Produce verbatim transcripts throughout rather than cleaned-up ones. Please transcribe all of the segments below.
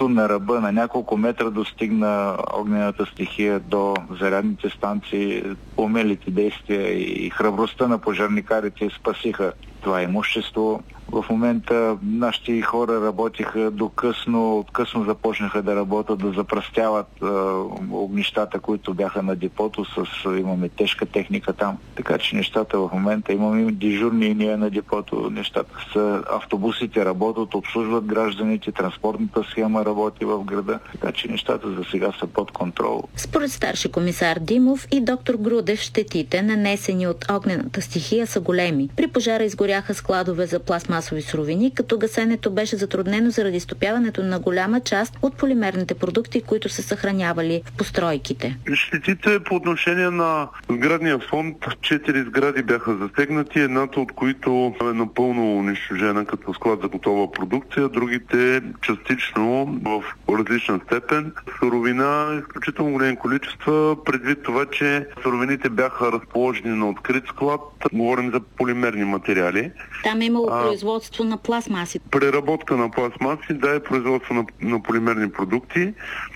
Близо на ръба, на няколко метра достигна огнената стихия до зарядните станции. Умелите действия и храбростта на пожарникарите спасиха това имущество. В момента нашите хора работиха до късно, късно започнаха да работят, да запръстяват е, огнищата, които бяха на депото, с, имаме тежка техника там. Така че нещата в момента, имаме дежурни и ние на депото, нещата са, автобусите работят, обслужват гражданите, транспортната схема работи в града, така че нещата за сега са под контрол. Според старши комисар Димов и доктор Грудев, щетите, нанесени от огнената стихия, са големи. При пожара изгоряха складове за пластмасови суровини, като гасенето беше затруднено заради стопяването на голяма част от полимерните продукти, които се съхранявали в постройките. Щетите по отношение на сградния фонд, четири сгради бяха засегнати, едната от които е напълно унищожена като склад за готова продукция, другите частично в различна степен. Суровина изключително големи количества, предвид това, че суровините бяха разположени на открит склад. Говорим за полимерни материали. Там е имало а, производство на пластмаси. Преработка на пластмаси, да, е производство на, на полимерни продукти,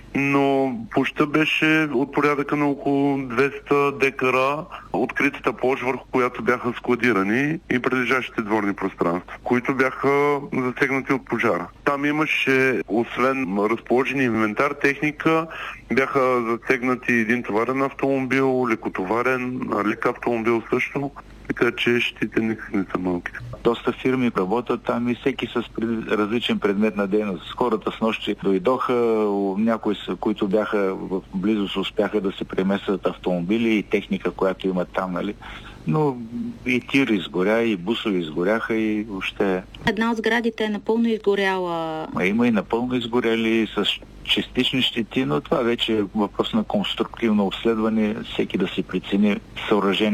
но площта беше от порядъка на около двеста декара откритата площ, върху която бяха складирани и прилежащите дворни пространства, които бяха засегнати от пожара. Там имаше, освен разположени инвентар, техника, бяха засегнати един товарен автомобил, лекотоварен, лек автомобил също. Така че щите никак не са малки. Доста фирми работят там и всеки с различен предмет на дейност. Хората с нощи дойдоха, някои, които бяха в близост, успяха да се преместят автомобили и техника, която имат там, нали? Но и тир изгоря, и бусови изгоряха и въобще... Една от сградите е напълно изгоряла. А има и напълно изгорели с частични щети, но това вече е въпрос на конструктивно обследване, всеки да си прецени съоръжение.